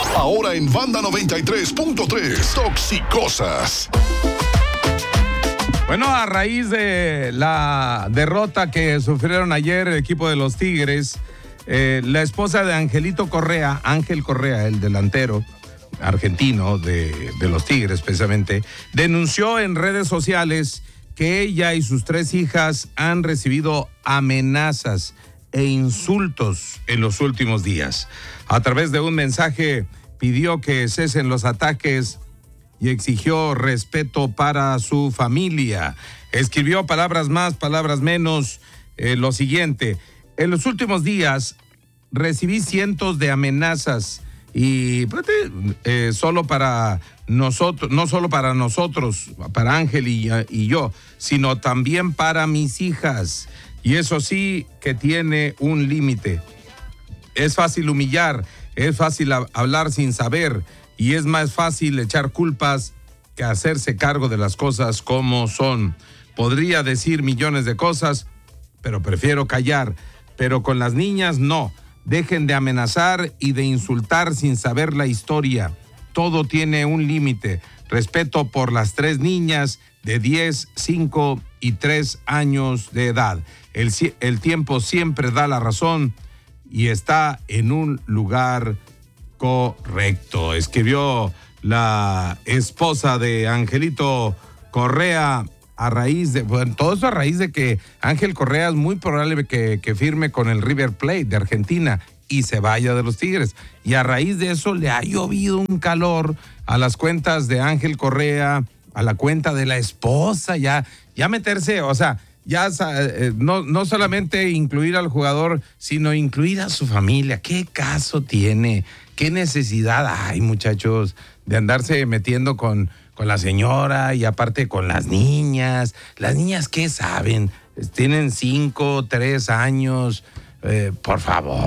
Ahora en Banda 93.3, Toxicosas. Bueno, a raíz de la derrota que sufrieron ayer el equipo de los Tigres, la esposa de Angelito Correa, Ángel Correa, el delantero argentino de los Tigres precisamente, denunció en redes sociales que ella y sus 3 hijas han recibido amenazas e insultos en los últimos días. A través de un mensaje pidió que cesen los ataques y exigió respeto para su familia. Escribió palabras más, palabras menos, lo siguiente: en los últimos días recibí cientos de amenazas y solo para nosotros, no solo para nosotros, para Ángel y yo, sino también para mis hijas. Y eso sí que tiene un límite. Es fácil humillar, es fácil hablar sin saber y es más fácil echar culpas que hacerse cargo de las cosas como son. Podría decir millones de cosas, pero prefiero callar. Pero con las niñas no. Dejen de amenazar y de insultar sin saber la historia. Todo tiene un límite. Respeto por las 3 niñas de 10, 5 y 3 años de edad. El tiempo siempre da la razón y está en un lugar correcto. Escribió la esposa de Angelito Correa a raíz de, bueno, todo eso a raíz de que Ángel Correa es muy probable que firme con el River Plate de Argentina y se vaya de los Tigres. Y a raíz de eso le ha llovido un calor a las cuentas de Ángel Correa, a la cuenta de la esposa, ya meterse, o sea, ya no solamente incluir al jugador, sino incluir a su familia. ¿Qué caso tiene? ¿Qué necesidad hay, muchachos, de andarse metiendo con la señora y aparte con las niñas? Las niñas, ¿qué saben? Tienen 5, 3 años, por favor.